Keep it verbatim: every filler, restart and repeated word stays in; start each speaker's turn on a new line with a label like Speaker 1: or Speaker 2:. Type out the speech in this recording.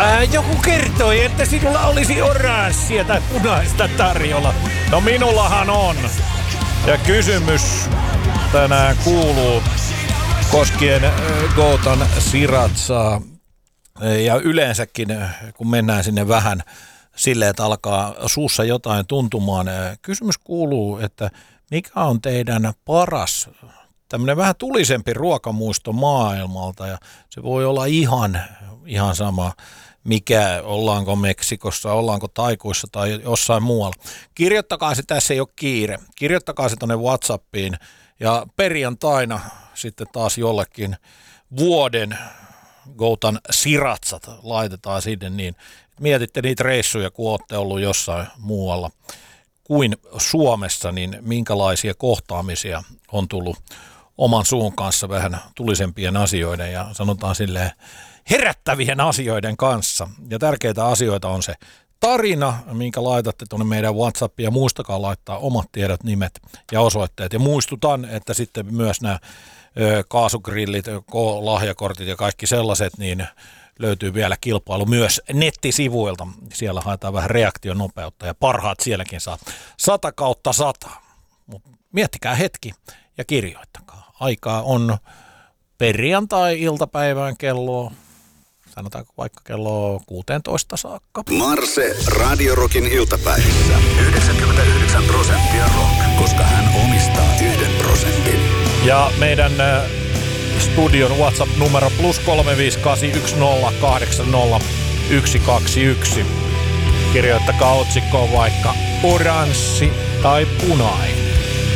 Speaker 1: Ää, joku kertoi, että sinulla olisi oranssia tai punaista tarjolla. No minullahan on. Ja kysymys tänään kuuluu koskien Goutan Sirazaa. Ja yleensäkin, kun mennään sinne vähän silleen, että alkaa suussa jotain tuntumaan. Kysymys kuuluu, että mikä on teidän paras, tämmöinen vähän tulisempi ruokamuisto maailmalta, ja se voi olla ihan, ihan sama, mikä, ollaanko Meksikossa, ollaanko Taikuissa tai jossain muualla. Kirjoittakaa se, tässä ei ole kiire, kirjoittakaa se tuonne WhatsAppiin, ja perjantaina sitten taas jollekin vuoden Goutan Siratsat laitetaan sinne, niin mietitte niitä reissuja, kun olette ollut jossain muualla kuin Suomessa, niin minkälaisia kohtaamisia on tullut oman suun kanssa vähän tulisempien asioiden ja sanotaan silleen herättävien asioiden kanssa. Ja tärkeitä asioita on se tarina, minkä laitatte tuonne meidän WhatsAppiin, ja muistakaa laittaa omat tiedot, nimet ja osoitteet. Ja muistutan, että sitten myös nämä ö, kaasugrillit, lahjakortit ja kaikki sellaiset, niin löytyy vielä kilpailu myös nettisivuilta. Siellä haetaan vähän reaktionopeutta ja parhaat sielläkin saa sata kautta sata. Mut miettikää hetki ja kirjoittakaa. Aikaa on perjantai-iltapäivään kello, sanotaanko vaikka kello kuusitoista saakka.
Speaker 2: Marse Radio Rockin iltapäivissä. yhdeksänkymmentäyhdeksän prosenttia rock, koska hän omistaa yhden prosentin.
Speaker 1: Ja meidän studion WhatsApp-numero plus kolme viisi kahdeksan yksi nolla kahdeksan nolla yksi kaksi yksi. Kirjoittakaa otsikkoon vaikka oranssi tai punainen.